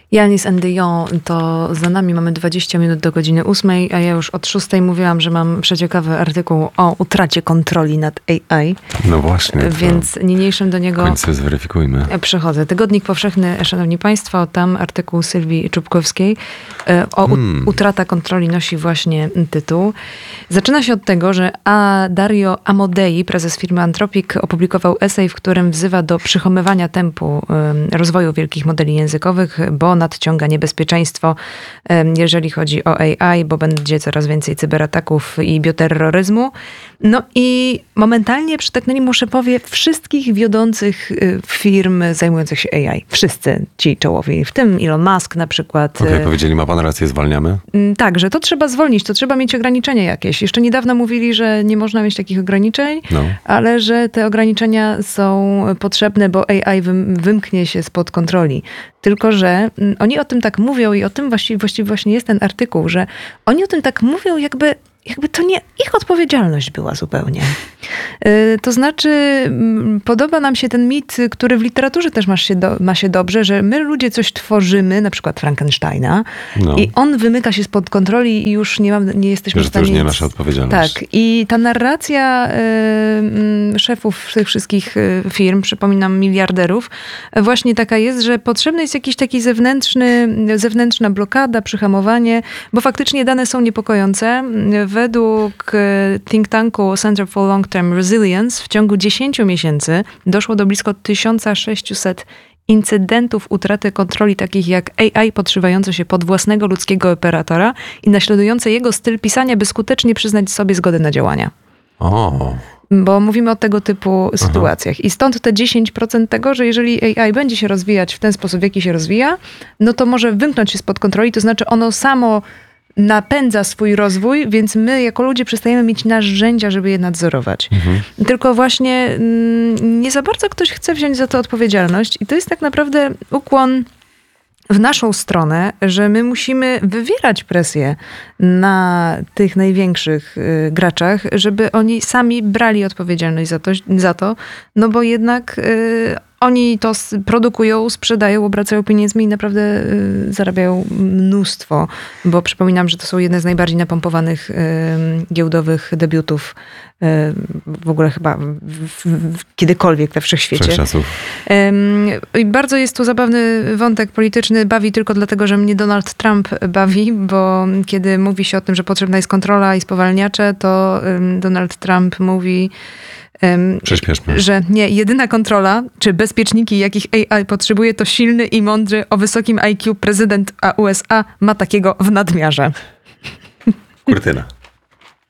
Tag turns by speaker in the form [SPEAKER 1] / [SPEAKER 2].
[SPEAKER 1] Yanis and Dion, to za nami mamy 20 minut do godziny 8, a ja już od 6 mówiłam, że mam przeciekawy artykuł o utracie kontroli nad AI.
[SPEAKER 2] No właśnie.
[SPEAKER 1] Więc niniejszym do niego
[SPEAKER 2] w końcu zweryfikujmy.
[SPEAKER 1] Przechodzę. Tygodnik Powszechny, szanowni państwo, tam artykuł Sylwii Czubkowskiej o utrata kontroli nosi właśnie tytuł. Zaczyna się od tego, że Dario Amodei, prezes firmy Anthropic, opublikował esej, w którym wzywa do przyhamowania tempu rozwoju wielkich modeli językowych, bo nadciąga niebezpieczeństwo, jeżeli chodzi o AI, bo będzie coraz więcej cyberataków i bioterroryzmu. No i momentalnie przytaknęli mu szefowie wszystkich wiodących firm zajmujących się AI. Wszyscy ci czołowi, w tym Elon Musk na przykład.
[SPEAKER 2] Okej, powiedzieli, ma pan rację, zwalniamy?
[SPEAKER 1] Tak, że to trzeba zwolnić, to trzeba mieć ograniczenia jakieś. Jeszcze niedawno mówili, że nie można mieć takich ograniczeń, ale że te ograniczenia są potrzebne, bo AI wymknie się spod kontroli. Tylko że oni o tym tak mówią i o tym właściwie właśnie jest ten artykuł, że oni o tym tak mówią, jakby to nie ich odpowiedzialność była zupełnie. To znaczy, podoba nam się ten mit, który w literaturze też ma się dobrze, że my ludzie coś tworzymy, na przykład Frankensteina, i on wymyka się spod kontroli i już nie jesteśmy w stanie...
[SPEAKER 2] Że to już nie nasza odpowiedzialność.
[SPEAKER 1] Tak. I ta narracja szefów tych wszystkich firm, przypominam miliarderów, właśnie taka jest, że potrzebny jest jakiś taki zewnętrzna blokada, przyhamowanie, bo faktycznie dane są niepokojące. Według think tanku Center for Long-Term Resilience w ciągu 10 miesięcy doszło do blisko 1600 incydentów utraty kontroli, takich jak AI podszywające się pod własnego ludzkiego operatora i naśladujące jego styl pisania, by skutecznie przyznać sobie zgodę na działania. Bo mówimy o tego typu sytuacjach. I stąd te 10% tego, że jeżeli AI będzie się rozwijać w ten sposób, w jaki się rozwija, no to może wymknąć się spod kontroli, to znaczy ono samo napędza swój rozwój, więc my jako ludzie przestajemy mieć narzędzia, żeby je nadzorować. Tylko właśnie nie za bardzo ktoś chce wziąć za to odpowiedzialność i to jest tak naprawdę ukłon w naszą stronę, że my musimy wywierać presję na tych największych graczach, żeby oni sami brali odpowiedzialność za to, no bo jednak oni to produkują, sprzedają, obracają pieniędzmi i naprawdę zarabiają mnóstwo, bo przypominam, że to są jedne z najbardziej napompowanych giełdowych debiutów w ogóle chyba kiedykolwiek we wszechświecie.
[SPEAKER 2] Wszechczasów.
[SPEAKER 1] I bardzo jest tu zabawny wątek polityczny. Bawi tylko dlatego, że mnie Donald Trump bawi, bo kiedy mówi się o tym, że potrzebna jest kontrola i spowalniacze, to Donald Trump mówi, że nie, jedyna kontrola, czy bezpieczniki, jakich AI potrzebuje, to silny i mądry o wysokim IQ prezydent USA ma takiego w nadmiarze.
[SPEAKER 2] Kurtyna.